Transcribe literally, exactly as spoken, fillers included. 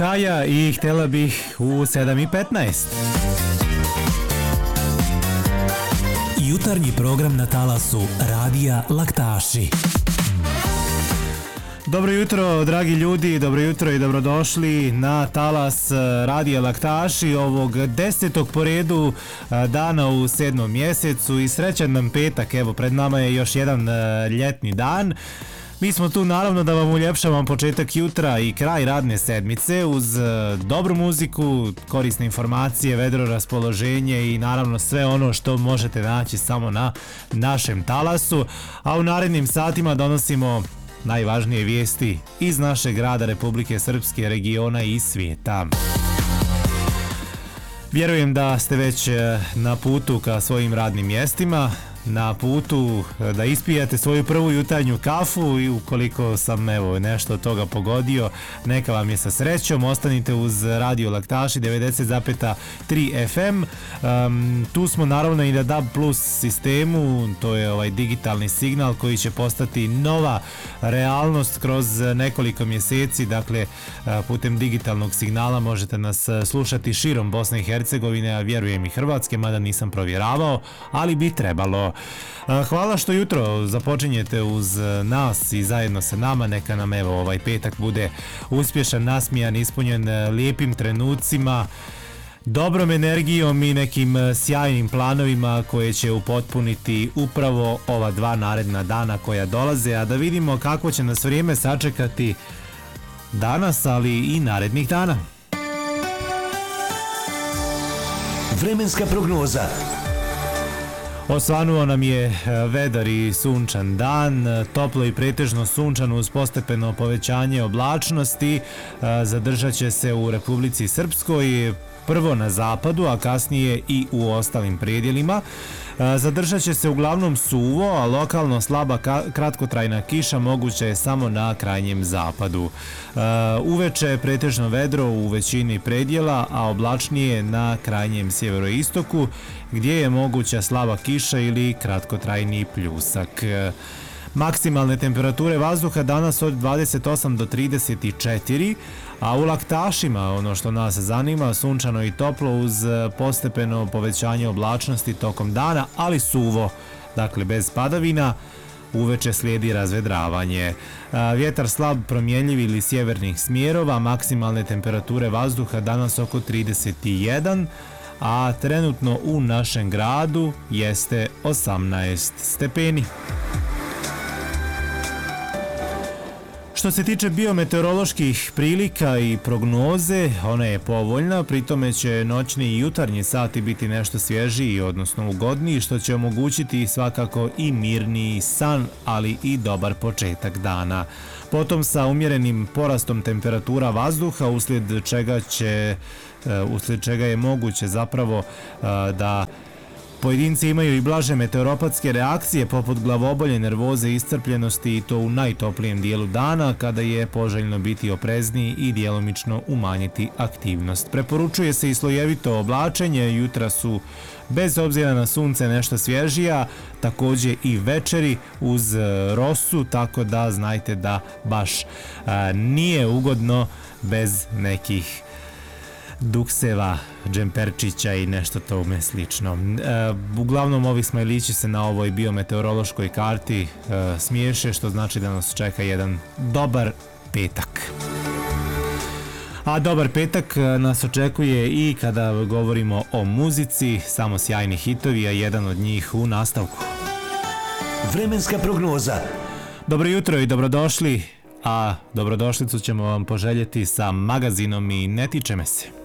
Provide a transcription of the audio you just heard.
Kaja i htjela bih u sedam i petnaest. Jutarnji program na talasu Radija Laktaši. Dobro jutro, dragi ljudi, dobro jutro i dobrodošli na talas Radija Laktaši ovog desetog po redu dana u sedmom mjesecu i srećan nam petak. Evo, pred nama je još jedan ljetni dan. Mi smo tu naravno da vam uljepšavamo početak jutra i kraj radne sedmice uz dobru muziku, korisne informacije, vedro raspoloženje i naravno sve ono što možete naći samo na našem talasu. A u narednim satima donosimo najvažnije vijesti iz našeg grada, Republike Srpske, regiona i svijeta. Vjerujem da ste već na putu ka svojim radnim mjestima, na putu da ispijate svoju prvu jutarnju kafu i ukoliko sam evo nešto od toga pogodio, neka vam je sa srećom. Ostanite uz Radio Laktaši devedeset zarez tri F M. Um, tu smo naravno i na D A B plus sistemu, to je ovaj digitalni signal koji će postati nova realnost kroz nekoliko mjeseci. Dakle, putem digitalnog signala možete nas slušati širom Bosne i Hercegovine, a vjerujem i Hrvatske, mada nisam provjeravao, ali bi trebalo. Hvala što jutro započinjete uz nas i zajedno sa nama. Neka nam evo ovaj petak bude uspješan, nasmijan, ispunjen lijepim trenucima, dobrom energijom i nekim sjajnim planovima koje će upotpuniti upravo ova dva naredna dana koja dolaze, a da vidimo kako će nas vrijeme sačekati danas, ali i narednih dana. Vremenska prognoza. Osvanuo nam je vedar i sunčan dan, toplo i pretežno sunčano uz postepeno povećanje oblačnosti. Zadržat će se u Republici Srpskoj, prvo na zapadu, a kasnije i u ostalim predjelima. Zadržat će se uglavnom suvo, a lokalno slaba kratkotrajna kiša moguća je samo na krajnjem zapadu. Uveče je pretežno vedro u većini predjela, a oblačnije na krajnjem sjeveroistoku, gdje je moguća slaba kiša ili kratkotrajni pljusak. Maksimalne temperature vazduha danas od dvadeset osam do trideset četiri, a u Laktašima, ono što nas zanima, sunčano i toplo uz postepeno povećanje oblačnosti tokom dana, ali suvo, dakle bez padavina. Uveče slijedi razvedravanje. Vjetar slab, promjenjiv ili sjevernih smjerova, maksimalne temperature vazduha danas oko trideset jedan, a trenutno u našem gradu jeste osamnaest stepeni. Što se tiče biometeoroloških prilika i prognoze, ona je povoljna, pri tome će noćni i jutarnji sati biti nešto svježiji, odnosno ugodniji, što će omogućiti svakako i mirniji san, ali i dobar početak dana. Potom sa umjerenim porastom temperatura vazduha, uslijed čega će, uslijed čega je moguće zapravo da pojedinci imaju i blaže meteoropatske reakcije poput glavobolje, nervoze i iscrpljenosti, i to u najtoplijem dijelu dana kada je poželjno biti oprezniji i djelomično umanjiti aktivnost. Preporučuje se i slojevito oblačenje, jutra su bez obzira na sunce nešto svježija, također i večeri uz rosu, tako da znajte da baš a, nije ugodno bez nekih dukseva, džemperčića i nešto tome slično. E, uglavnom ovi smajlići se na ovoj biometeorološkoj karti e, smiješe, što znači da nas čeka jedan dobar petak. A dobar petak nas očekuje i kada govorimo o muzici, samo sjajni hitovi, a jedan od njih u nastavku. Vremenska prognoza. Dobro jutro i dobrodošli, a dobrodošlicu ćemo vam poželjeti sa magazinom I ne tiče me se.